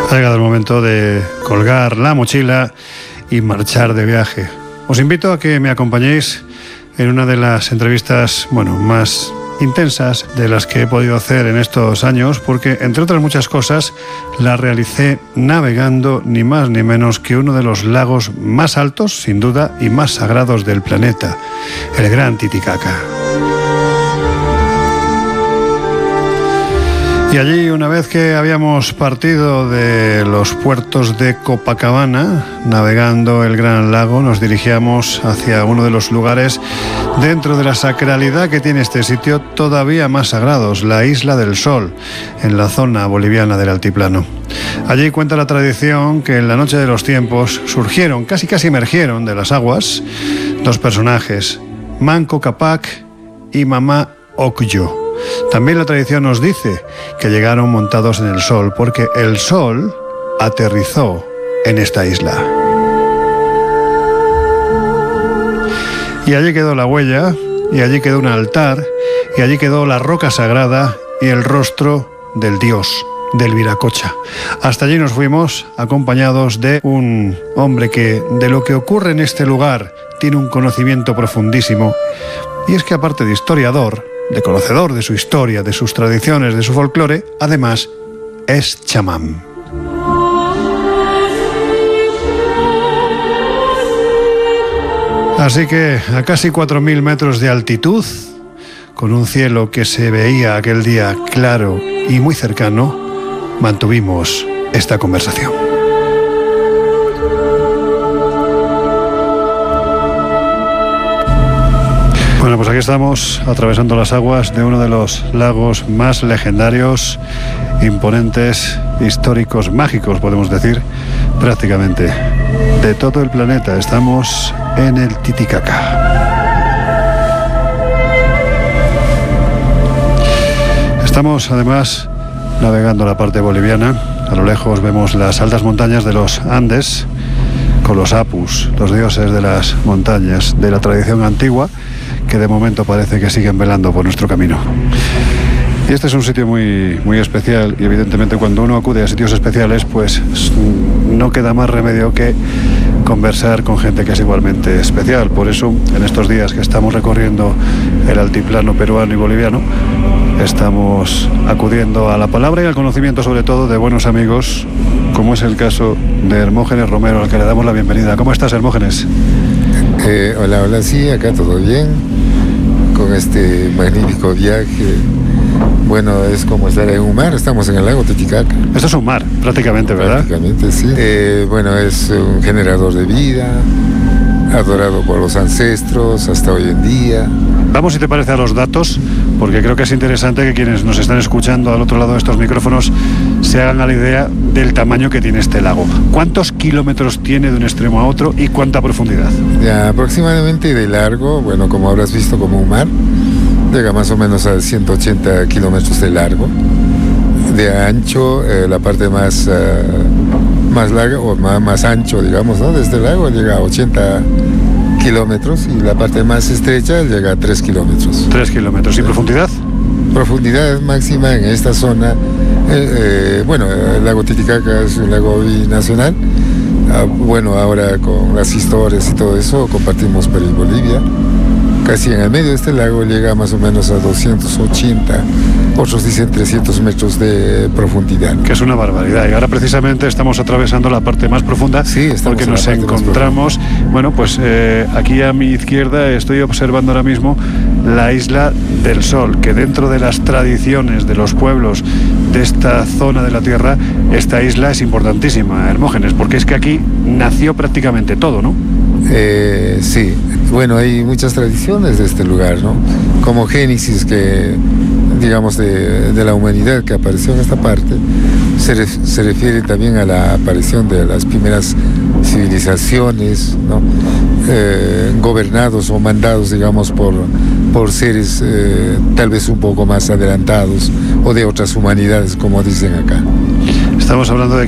Ha llegado el momento de colgar la mochila y marchar de viaje. Os invito a que me acompañéis en una de las entrevistas, más intensas de las que he podido hacer en estos años, porque, entre otras muchas cosas, la realicé navegando ni más ni menos que uno de los lagos más altos, sin duda, y más sagrados del planeta, el Gran Titicaca. Y allí, una vez que habíamos partido de los puertos de Copacabana, navegando el Gran Lago, nos dirigíamos hacia uno de los lugares dentro de la sacralidad que tiene este sitio todavía más sagrados, la Isla del Sol, en la zona boliviana del altiplano. Allí cuenta la tradición que en la noche de los tiempos surgieron, casi emergieron de las aguas, dos personajes, Manco Cápac y Mamá Ocllo. También la tradición nos dice que llegaron montados en el sol, porque el sol aterrizó en esta isla. Y allí quedó la huella, y allí quedó un altar, y allí quedó la roca sagrada y el rostro del dios, del Viracocha. Hasta allí nos fuimos, acompañados de un hombre que de lo que ocurre en este lugar tiene un conocimiento profundísimo, y es que aparte de historiador, de conocedor de su historia, de sus tradiciones, de su folclore, además es chamán. Así que a casi 4.000 metros de altitud, con un cielo que se veía aquel día claro y muy cercano, mantuvimos esta conversación. Bueno, pues aquí estamos atravesando las aguas de uno de los lagos más legendarios, imponentes, históricos, mágicos, podemos decir, prácticamente de todo el planeta. Estamos en el Titicaca. Estamos además navegando la parte boliviana. A lo lejos vemos las altas montañas de los Andes, con los apus, los dioses de las montañas de la tradición antigua, que de momento parece que siguen velando por nuestro camino. Y este es un sitio muy especial, y evidentemente cuando uno acude a sitios especiales, pues no queda más remedio que conversar con gente que es igualmente especial. Por eso, en estos días que estamos recorriendo el altiplano peruano y boliviano, estamos acudiendo a la palabra y al conocimiento, sobre todo, de buenos amigos, como es el caso de Hermógenes Romero, al que le damos la bienvenida. ¿Cómo estás, Hermógenes? Hola, sí, acá todo bien, con este magnífico viaje. Bueno, es como estar en un mar, estamos en el lago Titicaca. Esto es un mar, prácticamente, ¿verdad? Prácticamente, sí. Es un generador de vida, adorado por los ancestros hasta hoy en día. Vamos, si te parece, a los datos, porque creo que es interesante que quienes nos están escuchando al otro lado de estos micrófonos se hagan a la idea del tamaño que tiene este lago. ¿Cuántos kilómetros tiene de un extremo a otro y cuánta profundidad? Aproximadamente de largo, como habrás visto, como un mar, llega más o menos a 180 kilómetros de largo. De ancho, la parte más larga o más ancho, digamos, ¿no? Desde el lago llega a 80 kilómetros, y la parte más estrecha llega a 3 kilómetros. 3 kilómetros. ¿Y profundidad? Profundidad máxima en esta zona. El lago Titicaca es un lago binacional. Ahora con las historias y todo eso compartimos Perú y Bolivia. Casi en el medio de este lago llega más o menos a 280, otros dicen 300 metros de profundidad. Que es una barbaridad. Y ahora precisamente estamos atravesando la parte más profunda, sí, porque nos encontramos, aquí a mi izquierda estoy observando ahora mismo la Isla del Sol, que dentro de las tradiciones de los pueblos de esta zona de la Tierra, esta isla es importantísima, Hermógenes, porque es que aquí nació prácticamente todo, ¿no? Sí, hay muchas tradiciones de este lugar, ¿no? Como Génesis, que digamos de la humanidad que apareció en esta parte, se refiere también a la aparición de las primeras civilizaciones, ¿no? Gobernados o mandados, digamos, por seres tal vez un poco más adelantados o de otras humanidades, como dicen acá. Estamos hablando de